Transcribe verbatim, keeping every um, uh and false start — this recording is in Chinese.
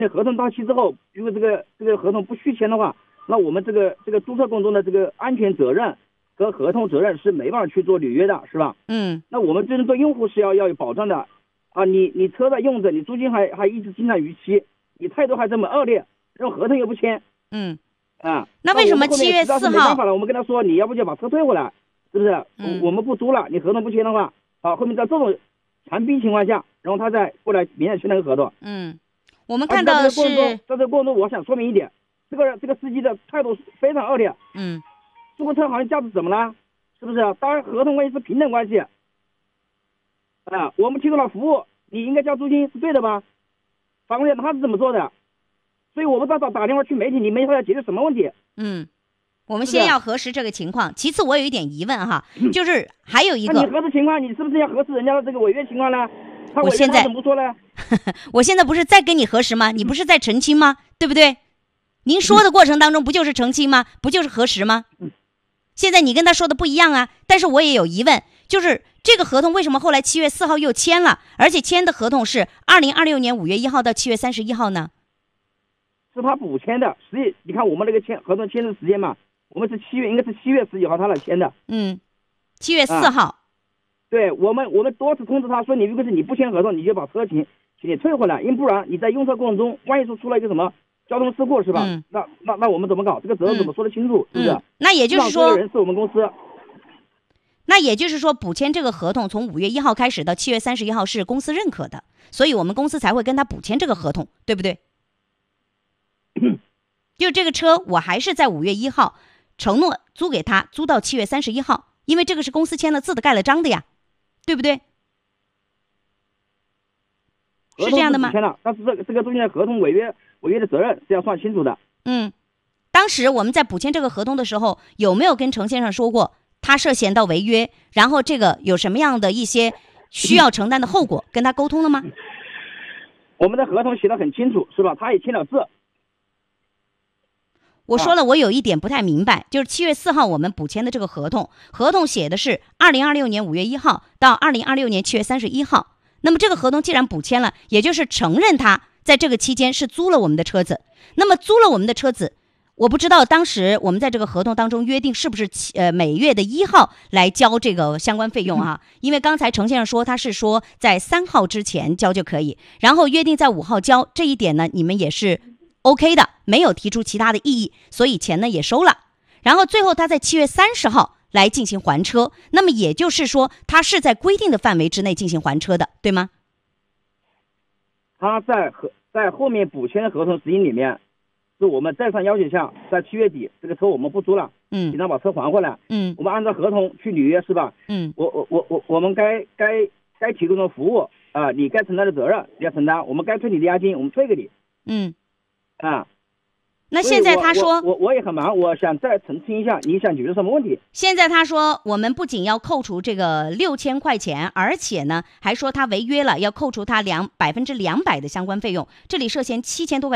那合同到期之后，如果这个这个合同不续签的话，那我们这个这个注册公众的这个安全责任和合同责任是没办法去做履约的，是吧？ 嗯。 那我们真正做用户是要要有保障的啊！你你车在用着，你租金还还一直经常逾期，你态度还这么恶劣，这种合同又不签， 嗯啊， 那为什么七月四号？ 没办法了，我们跟他说，你要不就把车退回来，是不是？ 嗯、 我们不租了，你合同不签的话，好，后面在这种残兵情况下，然后他再过来明天签那个合同。 嗯，我们看到的是， 在这个过程中，我想说明一点，这个这个司机的态度非常恶劣。 嗯， 租个车好像驾驶怎么了？是不是？当然，合同关系是平等关系。啊，我们提供了服务，你应该交租金是对的吧？法官他是怎么做的？所以我们到打打电话去媒体，你没法要解决什么问题？ 嗯，我们先要核实这个情况。其次，我有一点疑问哈，嗯、就是还有一个， 那你核实情况，你是不是要核实人家的这个违约情况呢？他违约他怎么说呢？ 我现在不是在跟你核实吗？你不是在澄清吗？对不对？您说的过程当中不就是澄清吗？不就是核实吗？现在你跟他说的不一样啊，但是我也有疑问，就是这个合同为什么后来七月四号又签了，而且签的合同是二零二六年五月一号到七月三十一号呢？ 是他补签的，实际你看我们那个签合同签的时间嘛，我们是七月，应该是七月十几号他来签的。 嗯，七月四号。啊、 对我们，我们多次通知他说，你如果是你不签合同，你就把车请请你退回来，因不然你在用车过程中，万一说出了一个什么交通事故是吧？ 嗯、 那那那我们怎么搞？这个责任怎么说得清楚？ 嗯、 是不是？ 嗯？那也就是说， 人是我们公司。 那也就是说，补签这个合同从五月一号开始到七月三十一号是公司认可的，所以我们公司才会跟他补签这个合同，对不对？就这个车，我还是在五月一号承诺租给他，租到七月三十一号，因为这个是公司签了字的、盖了章的呀，对不对？是这样的吗？ 签了，但是这个这个中间的合同违约违约的责任是要算清楚的。 嗯，当时我们在补签这个合同的时候，有没有跟程先生说过他涉嫌到违约，然后这个有什么样的一些需要承担的后果，跟他沟通了吗？ 我们的合同写得很清楚，是吧？他也签了字。 我说了，我有一点不太明白，就是七月四号我们补签的这个合同，合同写的是二零二六年五月一号到二零二六年七月三十一号。那么这个合同既然补签了，也就是承认他在这个期间是租了我们的车子。那么租了我们的车子，我不知道当时我们在这个合同当中约定是不是呃每月的一号来交这个相关费用啊？因为刚才程先生说他是说在三号之前交就可以，然后约定在五号交，这一点呢你们也是 OK 的，没有提出其他的异议，所以钱呢也收了。然后最后他在七月三十号来进行还车，那么也就是说他是在规定的范围之内进行还车的，对吗？ 他在合在后面补签的合同指引里面，是我们再三要求下，在七月底这个车我们不租了， 嗯， 你让把车还回来， 嗯， 我们按照合同去履约，是吧？ 嗯， 我我我我我们该该该提供的服务啊、呃，你该承担的责任你要承担，我们该退你的押金我们退给你， 嗯， 啊。 那现在他说， 我我, 我也很忙，我想再澄清一下，你想解决什么问题？ 现在他说，我们不仅要扣除这个六千块钱，而且呢，还说他违约了，要扣除他两百分之两百的相关费用，这里涉嫌七千多块。